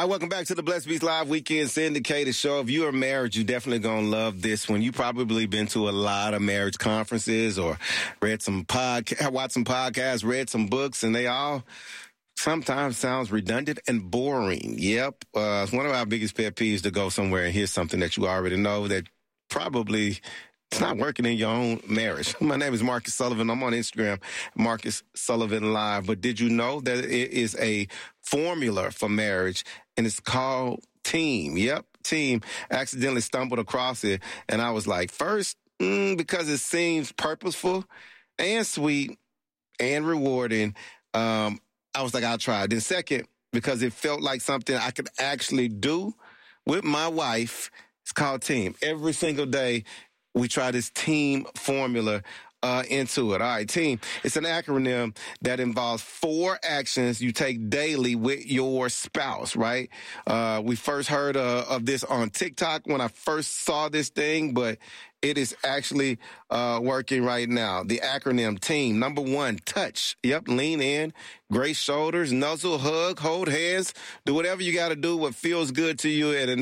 All right, welcome back to the Blessed Beast Live Weekend Syndicated Show. If you are married, you're definitely going to love this one. You probably been to a lot of marriage conferences or watched some podcasts, read some books, and they all sometimes sounds redundant and boring. Yep. It's one of our biggest pet peeves to go somewhere and hear something that you already know that probably it's not working in your own marriage. My name is Marcus Sullivan. I'm on Instagram, Marcus Sullivan Live. But did you know that it is a formula for marriage, and it's called TEAM? Yep, TEAM. I accidentally stumbled across it, and I was like, first, because it seems purposeful and sweet and rewarding, I was like, I'll try it. Then second, because it felt like something I could actually do with my wife. It's called TEAM. Every single day, we try this TEAM formula into it. All right, TEAM. It's an acronym that involves 4 actions you take daily with your spouse, right? We first heard of this on TikTok when I first saw this thing, but it is actually working right now. The acronym TEAM. Number 1, touch. Yep, lean in, grace shoulders, nuzzle, hug, hold hands, do whatever you got to do what feels good to you at a